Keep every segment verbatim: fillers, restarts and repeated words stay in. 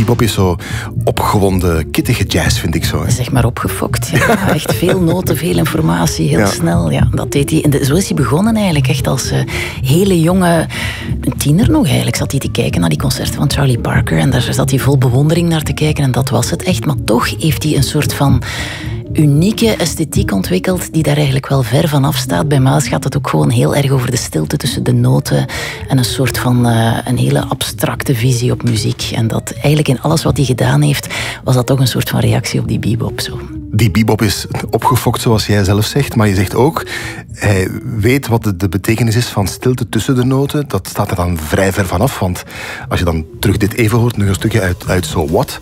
Bebop is zo opgewonden, kittige jazz, vind ik zo. Hè? Zeg maar opgefokt. Ja. Echt veel noten, veel informatie, heel ja. snel. Ja, dat deed hij. En de, zo is hij begonnen eigenlijk, echt als uh, hele jonge een tiener nog eigenlijk. Zat hij te kijken naar die concerten van Charlie Parker en daar zat hij vol bewondering naar te kijken en dat was het echt. Maar toch heeft hij een soort van unieke esthetiek ontwikkeld die daar eigenlijk wel ver van afstaat. Bij Miles gaat het ook gewoon heel erg over de stilte tussen de noten en een soort van uh, een hele abstracte visie op muziek. En dat eigenlijk in alles wat hij gedaan heeft, was dat toch een soort van reactie op die bebop. Zo. Die bebop is opgefokt, zoals jij zelf zegt, maar je zegt ook, hij weet wat de, de betekenis is van stilte tussen de noten. Dat staat er dan vrij ver vanaf, want als je dan terug dit even hoort, nu een stukje uit, uit So What.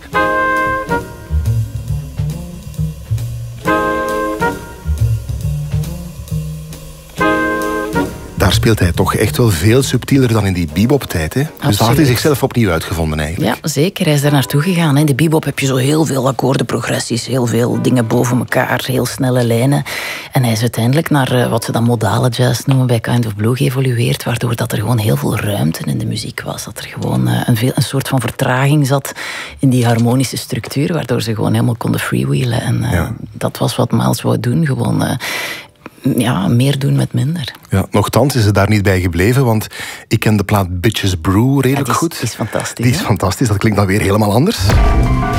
Daar speelt hij toch echt wel veel subtieler dan in die bebop-tijd. Hè? Dus daar had hij zichzelf opnieuw uitgevonden eigenlijk. Ja, zeker. Hij is daar naartoe gegaan. In de bebop heb je zo heel veel akkoorden, progressies, heel veel dingen boven elkaar, heel snelle lijnen. En hij is uiteindelijk naar uh, wat ze dan modale jazz noemen bij Kind of Blue geëvolueerd, waardoor dat er gewoon heel veel ruimte in de muziek was. Dat er gewoon uh, een, veel, een soort van vertraging zat in die harmonische structuur, waardoor ze gewoon helemaal konden freewheelen. En uh, ja. dat was wat Miles wou doen, gewoon... Uh, Ja, meer doen met minder. Ja, nochtans is het daar niet bij gebleven, want ik ken de plaat Bitches Brew redelijk ja, die is, goed. Die is fantastisch. Die is hè? fantastisch, dat klinkt dan weer helemaal anders.